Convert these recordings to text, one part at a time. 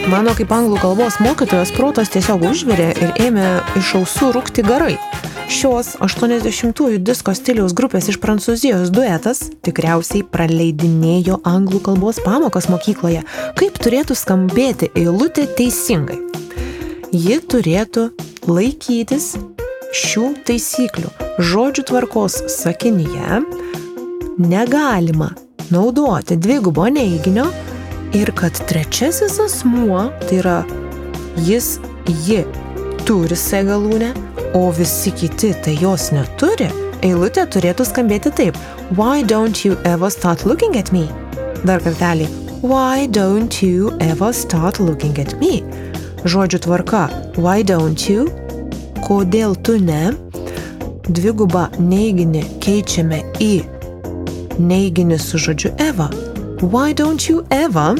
Mano kaip anglų kalbos mokytojos protas tiesiog užvirė ir ėmė iš ausų rūkti garai. Šios 80-ųjų disko stiliaus grupės iš Prancūzijos duetas tikriausiai praleidinėjo anglų kalbos pamokas mokykloje, kaip turėtų skambėti eilutė teisingai. Ji turėtų laikytis šių taisyklių. Žodžių tvarkos sakinyje negalima naudoti dvigubo neiginio ir kad trečiasis asmuo, tai yra jis, ji, turi S galūnę, o visi kiti tai jos neturi, eilutė turėtų skambėti taip. Why don't you ever start looking at me? Dar kartelį. Why don't you ever start looking at me? Žodžių tvarka. Why don't you? Kodėl tu ne? Dvigubą neiginį keičiame į neiginį su žodžiu ever. Why don't you ever?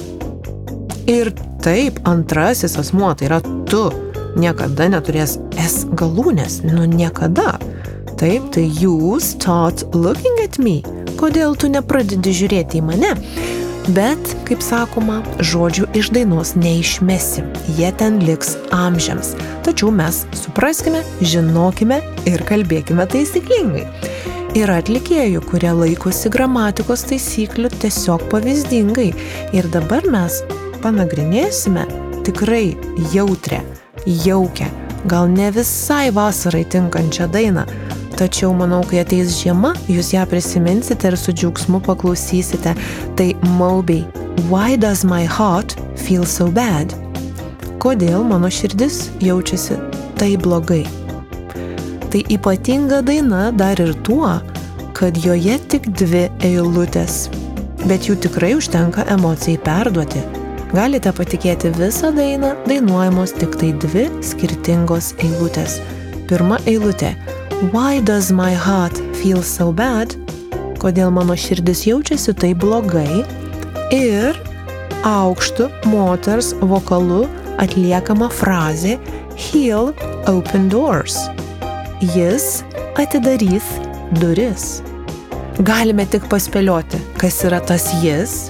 Ir taip, antrasis asmuo, tai yra tu, niekada neturės S galūnės, niekada. Taip, tai you start looking at me. Kodėl tu nepradedi žiūrėti į mane? Bet, kaip sakoma, žodžių iš dainos neišmesim. Jie ten liks amžiams. Tačiau mes supraskime, žinokime ir kalbėkime taisyklingai. Yra atlikėjų, kurie laikosi gramatikos taisyklių tiesiog pavyzdingai. Ir dabar mes panagrinėsime tikrai jautrią, jaukią, gal ne visai vasarai tinkančią dainą. Tačiau manau, kai ateis žiema, jūs ją prisiminsite ir su džiaugsmu paklausysite. Tai Moby, Why does my heart feel so bad? Kodėl mano širdis jaučiasi taip blogai? Tai ypatinga daina dar ir tuo, kad joje tik 2 eilutės, bet jų tikrai užtenka emocijai perduoti. Galite patikėti visą dainą, dainuojamos tik tai 2 skirtingos eilutės. Pirma eilutė. Why does my heart feel so bad? Kodėl mano širdis jaučiasi taip blogai? Ir aukštu moters vokalu atliekama frazė He'll open doors. Jis atidarys duris. Galime tik paspėlioti, kas yra tas jis.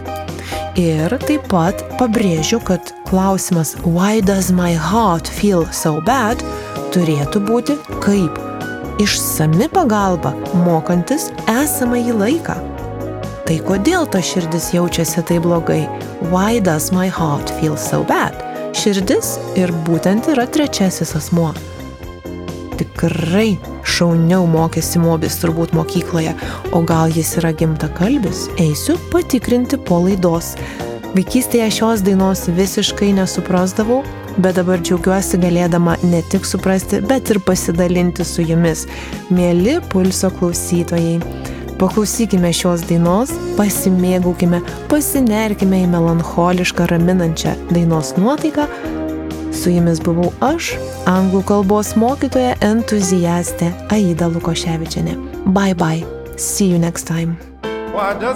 Ir taip pat pabrėžiu, kad klausimas Why does my heart feel so bad turėtų būti kaip išsami pagalba mokantis esamąjį laiką. Tai kodėl ta širdis jaučiasi taip blogai? Why does my heart feel so bad? Širdis ir būtent yra trečiasis asmuo. Tikrai šauniau mokėsi Mobis turbūt mokykloje, o gal jis yra gimtakalbis? Eisiu patikrinti po laidos. Vaikystėje šios dainos visiškai nesuprasdavau, bet dabar džiaugiuosi galėdama ne tik suprasti, bet ir pasidalinti su jumis. Mieli Pulso klausytojai, paklausykime šios dainos, pasimėgaukime, pasinerkime į melancholišką, raminančią dainos nuotaiką. Su jumis buvau aš, anglų kalbos mokytoja entuziastė Aida Lukoševičienė. Bye bye. See you next time.